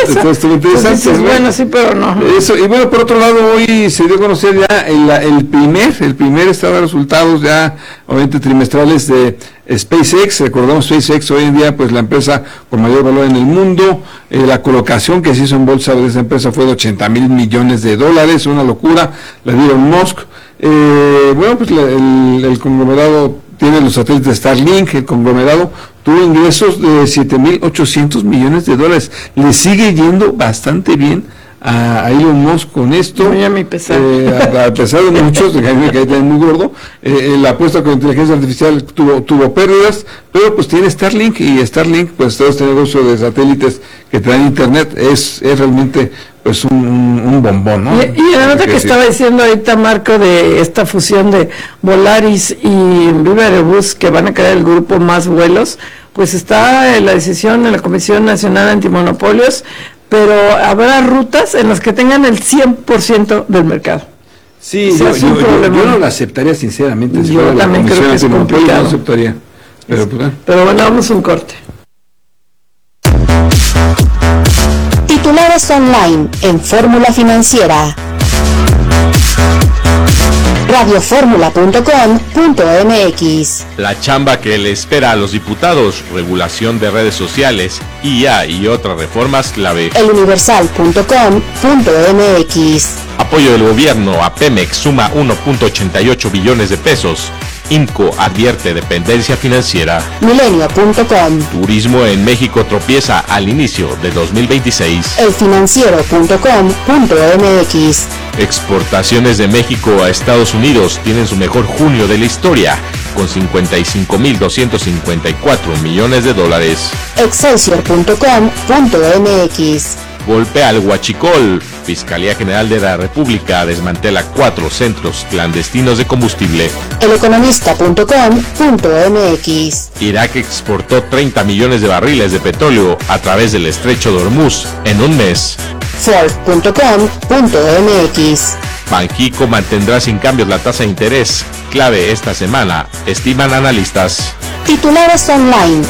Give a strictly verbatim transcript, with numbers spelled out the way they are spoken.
eso. Entonces, estuvo interesante. Pues dices, bueno, sí, pero no. Eso, y bueno, por otro lado, hoy se dio a conocer ya el, el primer, el primer estado de resultados ya, obviamente, trimestrales de SpaceX. Recordamos, SpaceX hoy en día, pues la empresa con mayor valor en el mundo. Eh, la colocación que se hizo en bolsa de esa empresa fue de ochenta mil millones de dólares, una locura, la de Elon Musk. Eh, bueno, pues la, el, el conglomerado tiene los satélites Starlink, el conglomerado tuvo ingresos de siete mil ochocientos millones de dólares. Le sigue yendo bastante bien a Elon Musk con esto. Muy a mi pesar. Eh, a, a pesar de muchos, de que me cae muy gordo, eh, la apuesta con inteligencia artificial tuvo, tuvo pérdidas, pero pues tiene Starlink, y Starlink, pues todo este negocio de satélites que traen internet es, es realmente pues un, un, un bombón, ¿no? Y, y la nota que, que estaba diciendo ahorita Marco de esta fusión de Volaris y Viva Aerobús, que van a crear el grupo Más Vuelos, pues está en la decisión en la Comisión Nacional Antimonopolios, pero habrá rutas en las que tengan el cien por ciento del mercado. Sí, o sea, yo, yo, yo, yo no lo aceptaría sinceramente. Si yo también creo que es complicado. No aceptaría. Pero, es, pues, ¿eh? pero bueno, vamos a un corte. Titulares online en Fórmula Financiera. radio fórmula punto com punto m x. La chamba que le espera a los diputados, regulación de redes sociales, I A y otras reformas clave. el universal punto com punto m x. Apoyo del gobierno a Pemex suma uno punto ochenta y ocho billones de pesos. IMCO advierte dependencia financiera. milenio punto com. Turismo en México tropieza al inicio de dos mil veintiséis. el financiero punto com punto m x. Exportaciones de México a Estados Unidos tienen su mejor junio de la historia, con cincuenta y cinco mil doscientos cincuenta y cuatro millones de dólares. excelsior punto com punto m x. Golpe al huachicol. Fiscalía General de la República desmantela cuatro centros clandestinos de combustible. el economista punto com punto m x. Irak exportó treinta millones de barriles de petróleo a través del estrecho de Hormuz en un mes. Ford punto com punto m x. Banxico mantendrá sin cambios la tasa de interés, clave esta semana, estiman analistas. Titulares online